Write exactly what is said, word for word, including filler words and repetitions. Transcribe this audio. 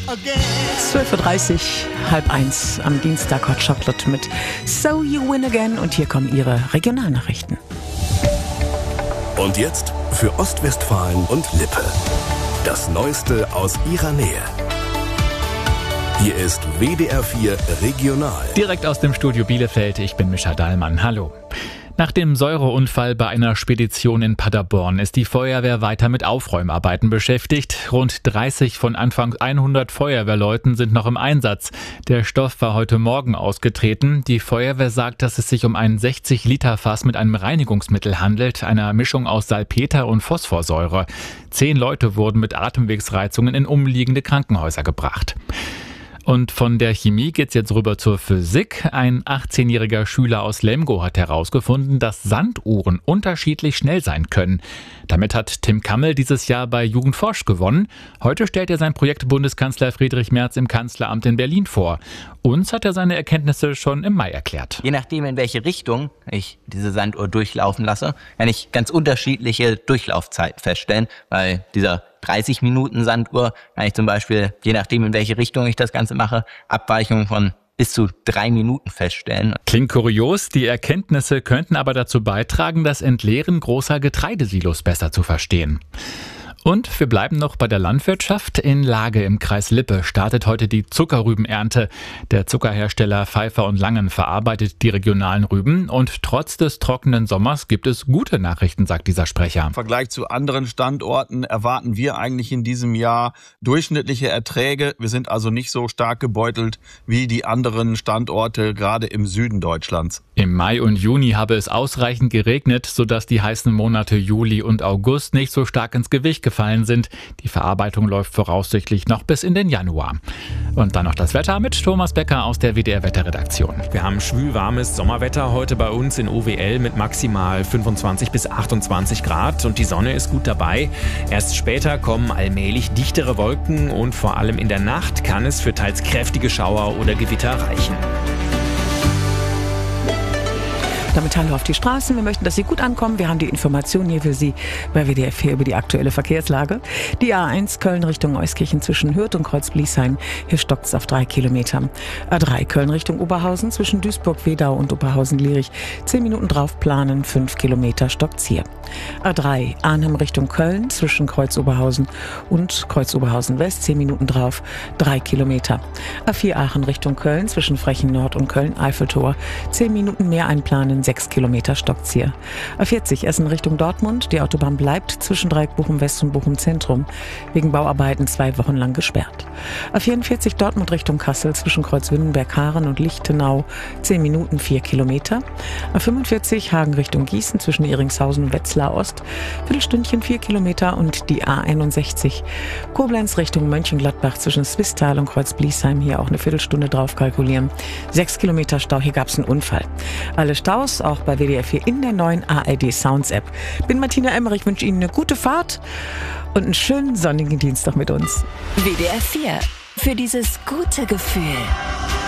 zwölf Uhr dreißig, halb eins am Dienstag Hot Chocolate mit So You Win Again und hier kommen Ihre Regionalnachrichten. Und jetzt für Ostwestfalen und Lippe. Das Neueste aus Ihrer Nähe. Hier ist W D R vier Regional. Direkt aus dem Studio Bielefeld, ich bin Mischa Dahlmann. Hallo. Nach dem Säureunfall bei einer Spedition in Paderborn ist die Feuerwehr weiter mit Aufräumarbeiten beschäftigt. Rund dreißig von anfangs hundert Feuerwehrleuten sind noch im Einsatz. Der Stoff war heute Morgen ausgetreten. Die Feuerwehr sagt, dass es sich um ein sechzig Liter Fass mit einem Reinigungsmittel handelt, einer Mischung aus Salpeter und Phosphorsäure. Zehn Leute wurden mit Atemwegsreizungen in umliegende Krankenhäuser gebracht. Und von der Chemie geht's jetzt rüber zur Physik. Ein achtzehnjähriger Schüler aus Lemgo hat herausgefunden, dass Sanduhren unterschiedlich schnell sein können. Damit hat Tim Kammel dieses Jahr bei Jugendforsch gewonnen. Heute stellt er sein Projekt Bundeskanzler Friedrich Merz im Kanzleramt in Berlin vor. Uns hat er seine Erkenntnisse schon im Mai erklärt. Je nachdem, in welche Richtung ich diese Sanduhr durchlaufen lasse, kann ich ganz unterschiedliche Durchlaufzeiten feststellen, weil dieser dreißig Minuten Sanduhr kann ich zum Beispiel, je nachdem in welche Richtung ich das Ganze mache, Abweichungen von bis zu drei Minuten feststellen. Klingt kurios, die Erkenntnisse könnten aber dazu beitragen, das Entleeren großer Getreidesilos besser zu verstehen. Und wir bleiben noch bei der Landwirtschaft. In Lage im Kreis Lippe startet heute die Zuckerrübenernte. Der Zuckerhersteller Pfeiffer und Langen verarbeitet die regionalen Rüben. Und trotz des trockenen Sommers gibt es gute Nachrichten, sagt dieser Sprecher. Im Vergleich zu anderen Standorten erwarten wir eigentlich in diesem Jahr durchschnittliche Erträge. Wir sind also nicht so stark gebeutelt wie die anderen Standorte, gerade im Süden Deutschlands. Im Mai und Juni habe es ausreichend geregnet, sodass die heißen Monate Juli und August nicht so stark ins Gewicht gefallen sind. Die Verarbeitung läuft voraussichtlich noch bis in den Januar. Und dann noch das Wetter mit Thomas Becker aus der W D R-Wetterredaktion. Wir haben schwülwarmes Sommerwetter heute bei uns in O W L mit maximal fünfundzwanzig bis achtundzwanzig Grad und die Sonne ist gut dabei. Erst später kommen allmählich dichtere Wolken und vor allem in der Nacht kann es für teils kräftige Schauer oder Gewitter reichen. Damit Hallo auf die Straßen. Wir möchten, dass Sie gut ankommen. Wir haben die Informationen hier für Sie bei W D R vier über die aktuelle Verkehrslage. Die A eins Köln Richtung Euskirchen zwischen Hürth und Kreuz-Bliesheim. Hier stockt es auf drei Kilometer. A drei Köln Richtung Oberhausen zwischen Duisburg-Wedau und Oberhausen-Lierich. Zehn Minuten drauf planen, fünf Kilometer stockt's hier. A drei Arnhem Richtung Köln zwischen Kreuz-Oberhausen und Kreuz-Oberhausen-West. Zehn Minuten drauf, drei Kilometer. A vier Aachen Richtung Köln zwischen Frechen Nord und Köln-Eiffeltor. Zehn Minuten mehr einplanen. Sechs Kilometer stockt's hier. A vierzig Essen Richtung Dortmund. Die Autobahn bleibt zwischen Dreieck Bochum West und Bochum Zentrum wegen Bauarbeiten zwei Wochen lang gesperrt. A vierundvierzig Dortmund Richtung Kassel zwischen Kreuz Wünnenberg-Haaren und Lichtenau. Zehn Minuten, vier Kilometer. A fünfundvierzig Hagen Richtung Gießen zwischen Iringshausen und Wetzlar Ost. Viertelstündchen, vier Kilometer. Und die A einundsechzig Koblenz Richtung Mönchengladbach zwischen Swisttal und Kreuz-Bliesheim. Hier auch eine Viertelstunde drauf kalkulieren. Sechs Kilometer Stau. Hier gab's einen Unfall. Alle Staus auch bei W D R vier in der neuen A R D Sounds App. Bin Martina Emmerich, ich wünsche Ihnen eine gute Fahrt und einen schönen sonnigen Dienstag mit uns. W D R vier für dieses gute Gefühl.